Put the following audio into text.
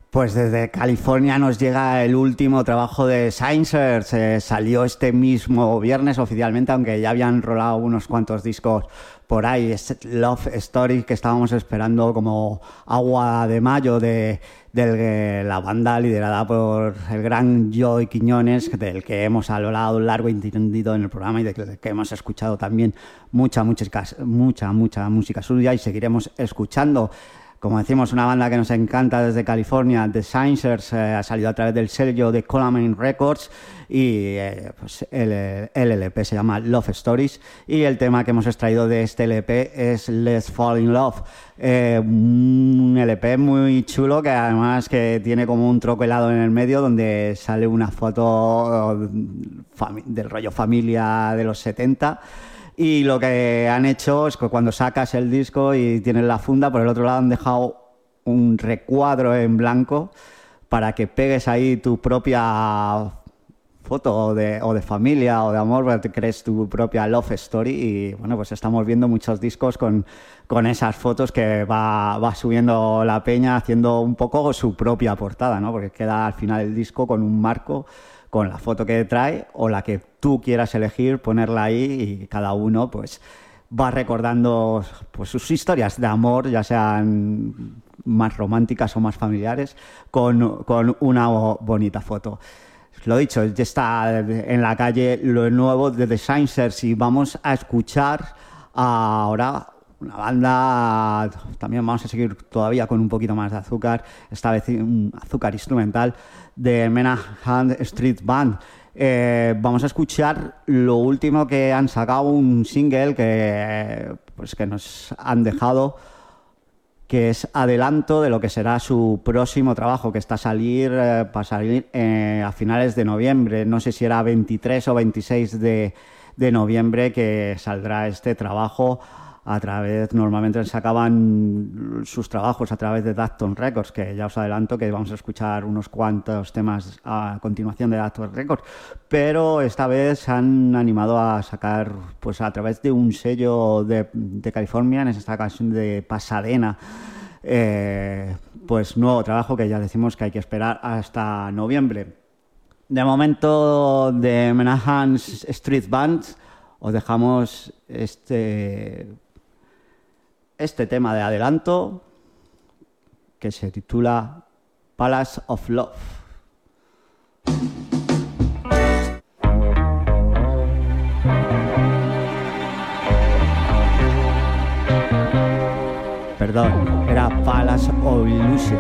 Pues desde California nos llega el último trabajo de Sciencer. Salió este mismo viernes oficialmente, aunque ya habían rolado unos cuantos discos por ahí. Es Love Story, que estábamos esperando como agua de mayo de la banda liderada por el gran Joey Quiñones, del que hemos hablado largo y tendido en el programa y del que hemos escuchado también mucha música suya y seguiremos escuchando. Como decimos, una banda que nos encanta desde California, The Sciences, ha salido a través del sello de Colamine Records y pues el LP se llama Love Stories y el tema que hemos extraído de este LP es Let's Fall in Love. Un LP muy chulo que además que tiene como un troquelado en el medio donde sale una foto del rollo familia de los 70. Y lo que han hecho es que cuando sacas el disco y tienes la funda, por el otro lado han dejado un recuadro en blanco para que pegues ahí tu propia foto o de familia o de amor, para que crees tu propia love story. Y bueno, pues estamos viendo muchos discos con esas fotos que va subiendo la peña haciendo un poco su propia portada, ¿no? Porque queda al final el disco con un marco, con la foto que trae o la que tú quieras elegir, ponerla ahí y cada uno pues va recordando pues sus historias de amor, ya sean más románticas o más familiares, con una bonita foto. Lo dicho, ya está en la calle lo nuevo de The Sciences y vamos a escuchar ahora una banda, también vamos a seguir todavía con un poquito más de azúcar, esta vez un azúcar instrumental de Menahan Street Band. Vamos a escuchar lo último que han sacado, un single que nos han dejado, que es adelanto de lo que será su próximo trabajo, que está a salir, va a salir a finales de noviembre. No sé si era 23 o 26 de noviembre que saldrá este trabajo. Normalmente sacaban sus trabajos a través de Dacton Records, que ya os adelanto que vamos a escuchar unos cuantos temas a continuación de Dacton Records, pero esta vez se han animado a sacar pues a través de un sello de California, en esta ocasión de Pasadena, pues nuevo trabajo que ya decimos que hay que esperar hasta noviembre. De momento, de Menahan Street Band os dejamos este tema de adelanto que se titula Palace of Love. Perdón, era Palace of Illusion.